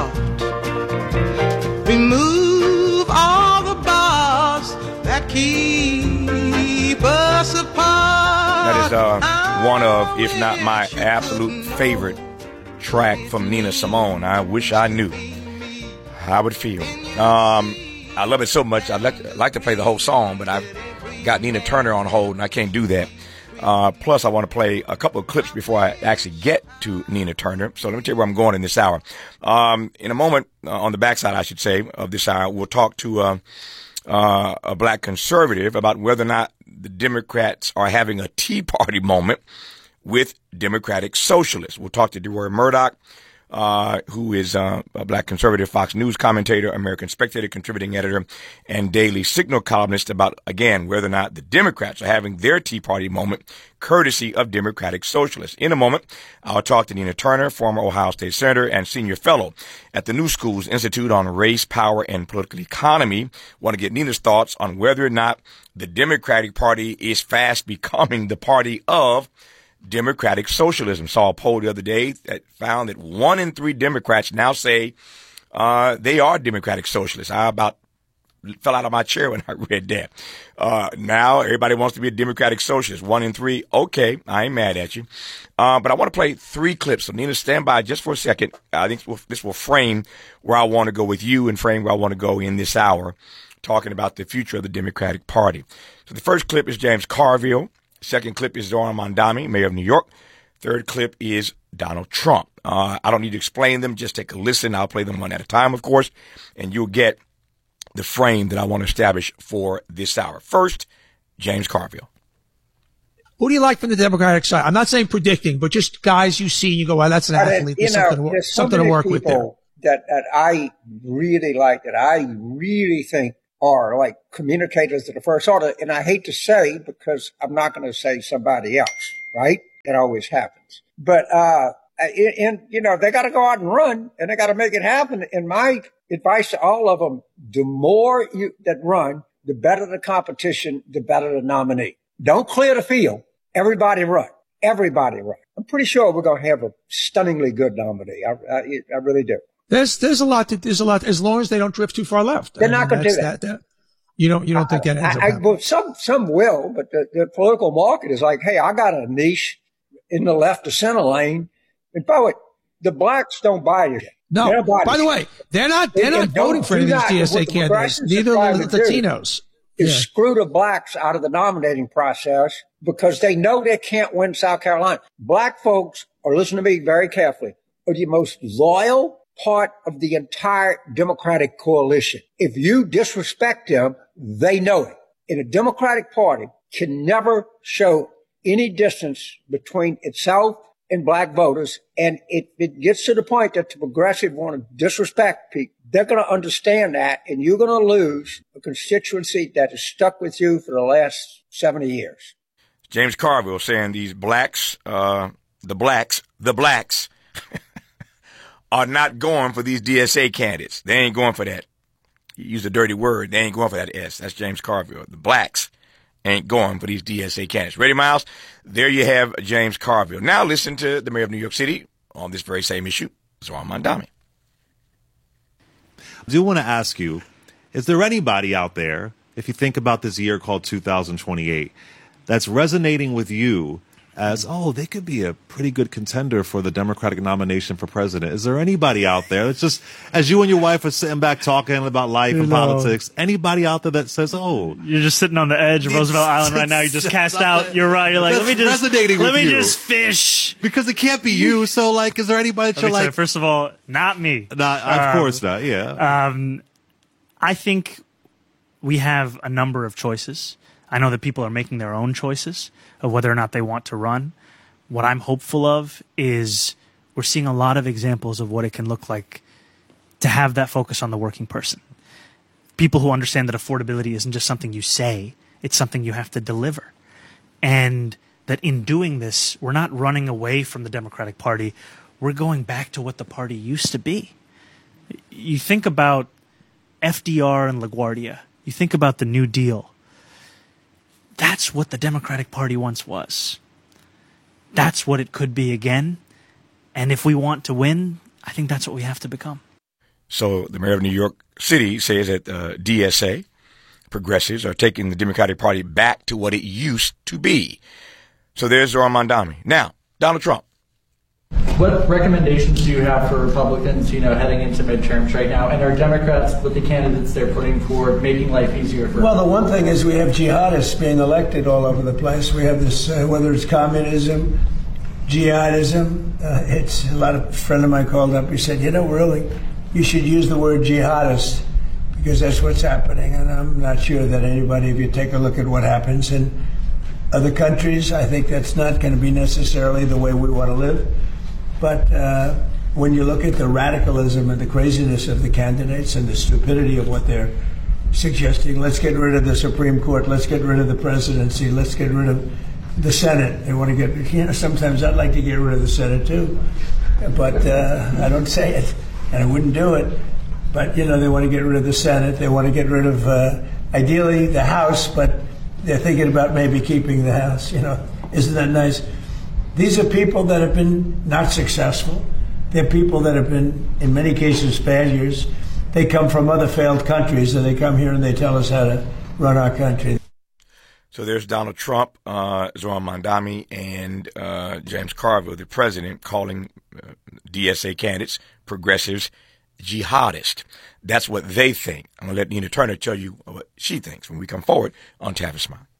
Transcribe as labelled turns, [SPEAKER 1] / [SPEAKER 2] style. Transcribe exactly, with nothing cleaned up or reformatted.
[SPEAKER 1] heart. Remove all the bars that keep us apart.
[SPEAKER 2] That is uh, one of, if not my absolute favorite track from Nina Simone. I wish I knew how I would feel. Um, I love it so much. I'd like to, like to play the whole song, but I've got Nina Turner on hold, and I can't do that. Uh, plus, I want to play a couple of clips before I actually get to Nina Turner. So let me tell you where I'm going in this hour. Um, in a moment, uh, on the backside, I should say, of this hour, we'll talk to uh, uh, a black conservative about whether or not the Democrats are having a Tea Party moment with Democratic socialists. We'll talk to DeRoy Murdoch, uh, who is uh, a black conservative Fox News commentator, American Spectator contributing editor, and Daily Signal columnist about, again, whether or not the Democrats are having their Tea Party moment courtesy of Democratic socialists. In a moment, I'll talk to Nina Turner, former Ohio State senator and senior fellow at the New Schools Institute on Race, Power, and Political Economy. Want to get Nina's thoughts on whether or not the Democratic Party is fast becoming the party of Democratic socialism. Saw a poll the other day that found that one in three Democrats now say uh they are Democratic socialists. I about fell out of my chair when I read that. Uh now everybody wants to be a Democratic socialist. One in three. Okay, I ain't mad at you. Uh, but I want to play three clips. So Nina, stand by just for a second. I think this will frame where I want to go with you and frame where I want to go in this hour, talking about the future of the Democratic Party. So the first clip is James Carville. Second clip is Zohran Mamdani, mayor of New York. Third clip is Donald Trump. Uh, I don't need to explain them. Just take a listen. I'll play them one at a time, of course, and you'll get the frame that I want to establish for this hour. First, James Carville.
[SPEAKER 3] Who do you like from the Democratic side? I'm not saying predicting, but just guys you see and you go, well, that's an
[SPEAKER 4] but
[SPEAKER 3] athlete.
[SPEAKER 4] It,
[SPEAKER 3] There's
[SPEAKER 4] know,
[SPEAKER 3] something, to,
[SPEAKER 4] so
[SPEAKER 3] something to work with there.
[SPEAKER 4] That, that I really like, that I really think are like communicators of the first order. And I hate to say, because I'm not going to say somebody else, right? It always happens. But, uh, in, in you know, they got to go out and run and they got to make it happen. And my advice to all of them, the more you that run, the better the competition, the better the nominee. Don't clear the field. Everybody run. Everybody run. I'm pretty sure we're going to have a stunningly good nominee. I, I, I really do.
[SPEAKER 3] There's there's a lot to, there's a lot as long as they don't drift too far left.
[SPEAKER 4] They're
[SPEAKER 3] I
[SPEAKER 4] not
[SPEAKER 3] mean,
[SPEAKER 4] going to do that.
[SPEAKER 3] that, that. You don't you don't think that ends
[SPEAKER 4] I,
[SPEAKER 3] up
[SPEAKER 4] I,
[SPEAKER 3] happening?
[SPEAKER 4] well, some some will, but the, the political market is like, hey, I got a niche in the left to center lane. And by the way, the blacks don't buy it.
[SPEAKER 3] No. By the way, they're not they're
[SPEAKER 4] and,
[SPEAKER 3] not
[SPEAKER 4] and
[SPEAKER 3] voting for any of these D S A
[SPEAKER 4] the
[SPEAKER 3] candidates. Neither are the Latinos.
[SPEAKER 4] Is
[SPEAKER 3] Yeah.
[SPEAKER 4] screw the blacks out of the nominating process because they know they can't win South Carolina. Black folks, or listen to me very carefully, are the most loyal part of the entire Democratic coalition. If you disrespect them, they know it. And the Democratic Party can never show any distance between itself and black voters. And it, it gets to the point that the progressive want to disrespect people. They're going to understand that, and you're going to lose a constituency that has stuck with you for the last seventy years.
[SPEAKER 2] James Carville saying these blacks, uh, the blacks, the blacks are not going for these D S A candidates. They ain't going for that. You use a dirty word. They ain't going for that S. That's James Carville. The blacks ain't going for these D S A candidates. Ready, Miles? There you have James Carville. Now listen to the mayor of New York City on this very same issue, Zohran Mamdani.
[SPEAKER 5] I do want to ask you, is there anybody out there, if you think about this year called two thousand twenty-eight, that's resonating with you as, oh, they could be a pretty good contender for the Democratic nomination for president? Is there anybody out there that's just, as you and your wife are sitting back talking about life
[SPEAKER 6] You
[SPEAKER 5] and
[SPEAKER 6] know.
[SPEAKER 5] politics, anybody out there that says, oh,
[SPEAKER 6] You're just sitting on the edge of Roosevelt Island right now. You just cast out. You're right. You're like,
[SPEAKER 5] That's
[SPEAKER 6] let me just
[SPEAKER 5] resonating
[SPEAKER 6] let
[SPEAKER 5] with
[SPEAKER 6] me
[SPEAKER 5] you.
[SPEAKER 6] just fish.
[SPEAKER 5] because it can't be you. So, like, is there anybody that
[SPEAKER 6] Let
[SPEAKER 5] you're
[SPEAKER 6] me tell you,
[SPEAKER 5] like,
[SPEAKER 6] first of all, not me.
[SPEAKER 5] not, of
[SPEAKER 6] Um,
[SPEAKER 5] course not, yeah.
[SPEAKER 6] Um, I think we have a number of choices. I know that people are making their own choices of whether or not they want to run. What I'm hopeful of is we're seeing a lot of examples of what it can look like to have that focus on the working person. People who understand that affordability isn't just something you say, it's something you have to deliver. And that in doing this, we're not running away from the Democratic Party. We're going back to what the party used to be. You think about F D R and LaGuardia. You think about the New Deal. That's what the Democratic Party once was. That's what it could be again. And if we want to win, I think that's what we have to become.
[SPEAKER 2] So the mayor of New York City says that uh, D S A, progressives, are taking the Democratic Party back to what it used to be. So there's Zohran Mamdani. Now, Donald Trump.
[SPEAKER 7] What recommendations do you have for Republicans, you know, heading into midterms right now? And are Democrats, with the candidates they're putting forward, making life easier for
[SPEAKER 8] Well, the one thing is we have jihadists being elected all over the place. We have this, uh, whether it's communism, jihadism. Uh, it's a lot of a friend of mine called up. He said, you know, really, you should use the word jihadist because that's what's happening. And I'm not sure that anybody, if you take a look at what happens in other countries, I think that's not going to be necessarily the way we want to live. But uh, when you look at the radicalism and the craziness of the candidates and the stupidity of what they're suggesting, let's get rid of the Supreme Court, let's get rid of the presidency, let's get rid of the Senate. They want to get, you know, sometimes I'd like to get rid of the Senate too, but uh, I don't say it, and I wouldn't do it. But, you know, they want to get rid of the Senate, they want to get rid of, uh, ideally, the House, but they're thinking about maybe keeping the House, you know. Isn't that nice? These are people that have been not successful. They're people that have been, in many cases, failures. They come from other failed countries, and they come here and they tell us how to run our country.
[SPEAKER 2] So there's Donald Trump, uh, Zohran Mamdani, and uh, James Carville, the president, calling uh, D S A candidates, progressives, jihadist. That's what they think. I'm going to let Nina Turner tell you what she thinks when we come forward on Tavis Smile.